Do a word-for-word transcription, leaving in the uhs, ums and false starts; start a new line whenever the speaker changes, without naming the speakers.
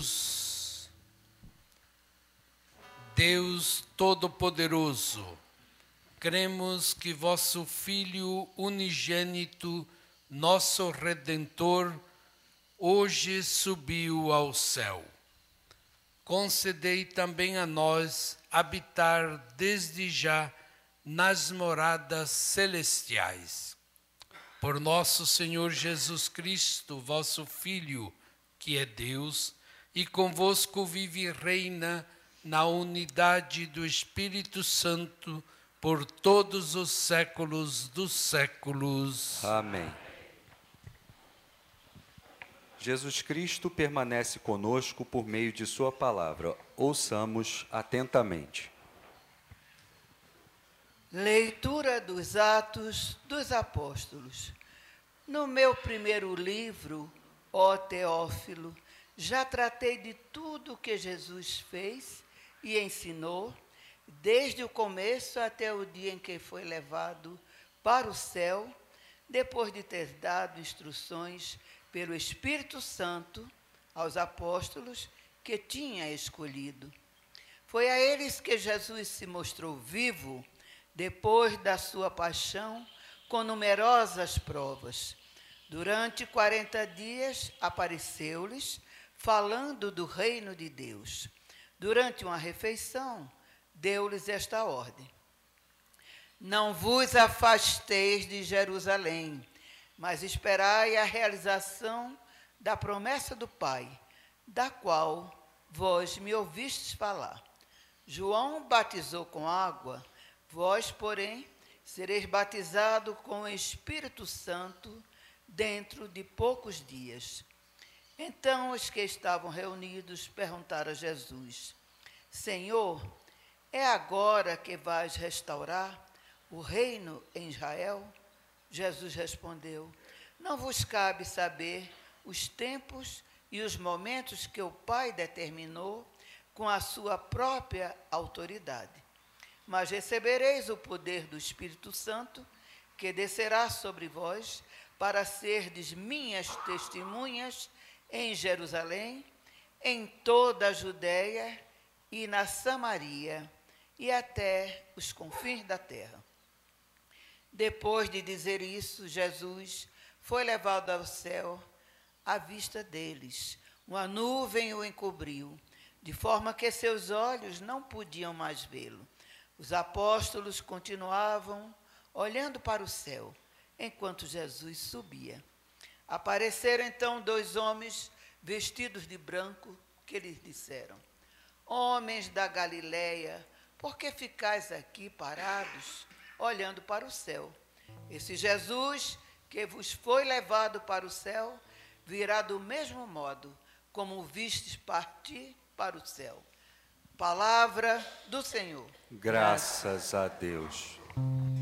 Deus, Deus Todo-Poderoso, cremos que vosso Filho unigênito, nosso Redentor, hoje subiu ao céu. Concedei também a nós habitar desde já nas moradas celestiais. Por nosso Senhor Jesus Cristo, vosso Filho, que é Deus, e convosco vive e reina na unidade do Espírito Santo, por todos os séculos dos séculos.
Amém. Jesus Cristo permanece conosco por meio de sua palavra. Ouçamos atentamente.
Leitura dos Atos dos Apóstolos. No meu primeiro livro, ó Teófilo, já tratei de tudo o que Jesus fez e ensinou, desde o começo até o dia em que foi levado para o céu, depois de ter dado instruções pelo Espírito Santo aos apóstolos que tinha escolhido. Foi a eles que Jesus se mostrou vivo, depois da sua paixão, com numerosas provas. Durante quarenta dias apareceu-lhes, falando do reino de Deus. Durante uma refeição, deu-lhes esta ordem: não vos afasteis de Jerusalém, mas esperai a realização da promessa do Pai, da qual vós me ouvistes falar. João batizou com água, vós, porém, sereis batizados com o Espírito Santo dentro de poucos dias. Então os que estavam reunidos perguntaram a Jesus: Senhor, é agora que vais restaurar o reino em Israel? Jesus respondeu: não vos cabe saber os tempos e os momentos que o Pai determinou com a sua própria autoridade. Mas recebereis o poder do Espírito Santo, que descerá sobre vós, para serdes minhas testemunhas em Jerusalém, em toda a Judéia e na Samaria, e até os confins da terra. Depois de dizer isso, Jesus foi levado ao céu à vista deles. Uma nuvem o encobriu, de forma que seus olhos não podiam mais vê-lo. Os apóstolos continuavam olhando para o céu, enquanto Jesus subia. Apareceram então dois homens vestidos de branco, que lhes disseram: homens da Galileia, por que ficais aqui parados, olhando para o céu? Esse Jesus que vos foi levado para o céu, virá do mesmo modo como o vistes partir para o céu. Palavra do Senhor.
Graças a Deus.